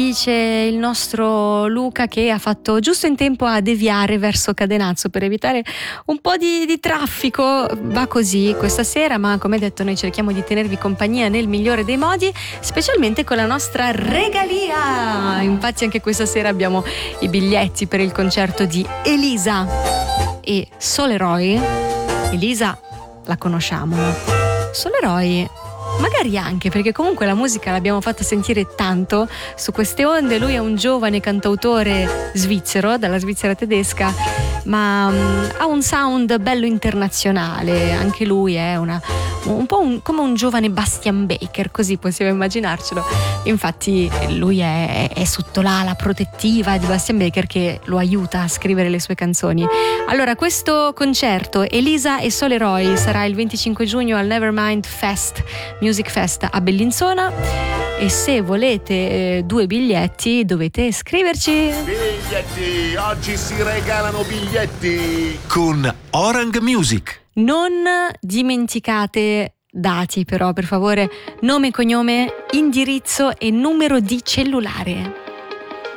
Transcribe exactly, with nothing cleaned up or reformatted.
dice il nostro Luca, che ha fatto giusto in tempo a deviare verso Cadenazzo per evitare un po' di, di traffico. Va così questa sera, ma come detto noi cerchiamo di tenervi compagnia nel migliore dei modi, specialmente con la nostra regalia. Infatti anche questa sera abbiamo i biglietti per il concerto di Elisa e Soleroy. Elisa la conosciamo, Soleroy magari anche, perché comunque la musica l'abbiamo fatta sentire tanto su queste onde. Lui è un giovane cantautore svizzero, dalla Svizzera tedesca, ma um, ha un sound bello internazionale. Anche lui è una, un po' un, come un giovane Bastian Baker, così possiamo immaginarcelo. Infatti lui è, è sotto l'ala protettiva di Bastian Baker, che lo aiuta a scrivere le sue canzoni. Allora, questo concerto Elisa e Soleroy sarà il venticinque giugno al Nevermind Fest Music Fest a Bellinzona, e se volete eh, due biglietti dovete scriverci. Biglietti, oggi si regalano biglietti con Orang Music. Non dimenticate dati però, per favore: nome, cognome, indirizzo e numero di cellulare.